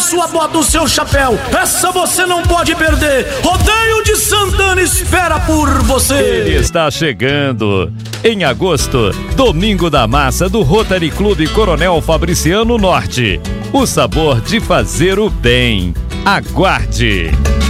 sua bota, o seu chapéu. Essa você não pode perder. Rodeio de Santana espera por você. Ele está chegando. Em agosto, Domingo da Massa do Rotary Clube Coronel Fabriciano Norte. O sabor de fazer o bem. Aguarde!